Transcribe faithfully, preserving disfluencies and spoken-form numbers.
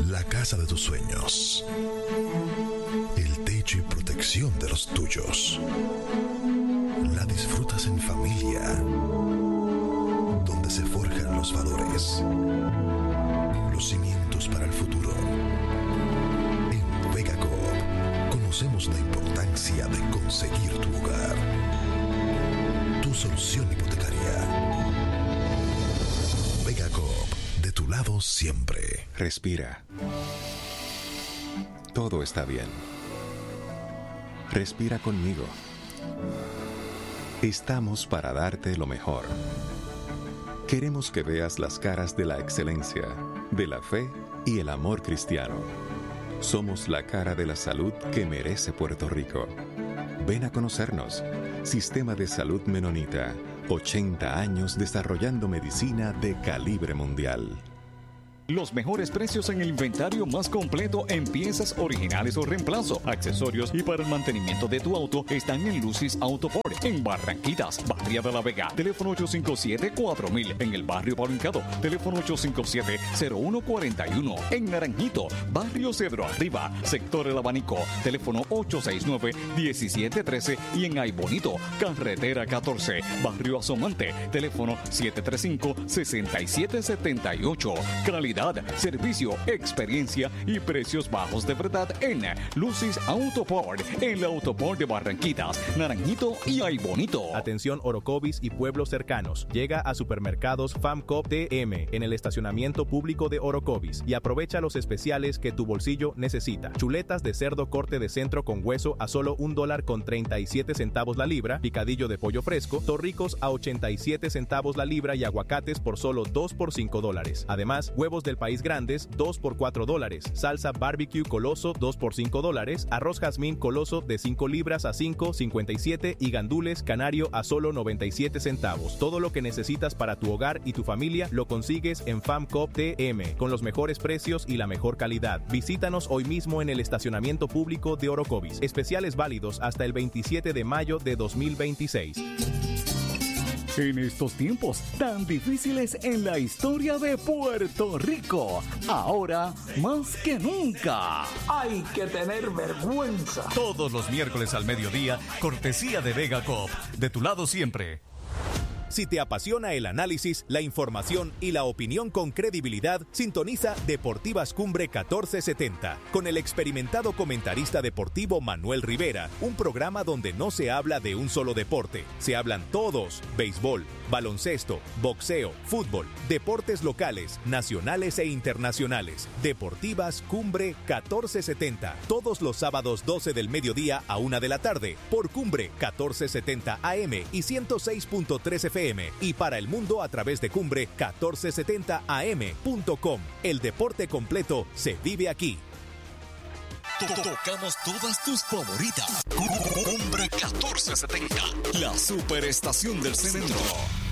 La casa de tus sueños. El techo y protección de los tuyos. La disfrutas en familia, donde se forjan los valores, los cimientos para el futuro. En Vega Coop conocemos la importancia de conseguir tu hogar. Tu solución hipotecaria. Vega Coop, de tu lado siempre. Respira. Todo está bien. Respira conmigo. Estamos para darte lo mejor. Queremos que veas las caras de la excelencia, de la fe y el amor cristiano. Somos la cara de la salud que merece Puerto Rico. Ven a conocernos. Sistema de Salud Menonita. ochenta años desarrollando medicina de calibre mundial. Los mejores precios en el inventario más completo en piezas originales o reemplazo, accesorios y para el mantenimiento de tu auto están en Lucis Autoport, en Barranquitas, Barria de la Vega. Teléfono ocho cinco siete, cuatro mil. En el barrio Paulincado, teléfono ocho cinco siete, cero uno cuatro uno. En Naranjito, barrio Cedro Arriba, sector El Abanico, teléfono ocho seis nueve, uno siete uno tres. Y en Aybonito, carretera catorce, barrio Asomante, teléfono siete tres cinco, seis siete siete ocho. Calidad, servicio, experiencia y precios bajos de verdad en Lucis Autoport, en la Autoport de Barranquitas, Naranjito y Aybonito. Atención Orocovis y pueblos cercanos. Llega a Supermercados FAMCOP T M en el estacionamiento público de Orocovis y aprovecha los especiales que tu bolsillo necesita. Chuletas de cerdo corte de centro con hueso a solo un dólar con treinta y siete centavos la libra, picadillo de pollo fresco, torricos a ochenta y siete centavos la libra y aguacates por solo dos por cinco dólares. Además, huevos del país grandes, dos por cuatro dólares. Salsa barbecue Coloso, dos por cinco dólares. Arroz jazmín Coloso de cinco libras a cinco cincuenta y siete y gandules canario a solo noventa y siete centavos. Todo lo que necesitas para tu hogar y tu familia lo consigues en FAMCOP T M, con los mejores precios y la mejor calidad. Visítanos hoy mismo en el estacionamiento público de Orocovis. Especiales válidos hasta el veintisiete de mayo de dos mil veintiséis. En estos tiempos tan difíciles en la historia de Puerto Rico, ahora más que nunca, hay que tener vergüenza. Todos los miércoles al mediodía, cortesía de Vega Coop, de tu lado siempre. Si te apasiona el análisis, la información y la opinión con credibilidad, sintoniza Deportivas Cumbre catorce setenta con el experimentado comentarista deportivo Manuel Rivera, un programa donde no se habla de un solo deporte, se hablan todos: béisbol, baloncesto, boxeo, fútbol, deportes locales, nacionales e internacionales. Deportivas Cumbre catorce setenta, todos los sábados doce del mediodía a una de la tarde, por Cumbre catorce setenta A M y ciento seis punto tres F M, y para el mundo a través de Cumbre catorce setenta A M punto com. El deporte completo se vive aquí. Tocamos todas tus favoritas. Cumbre catorce setenta, la superestación del centro.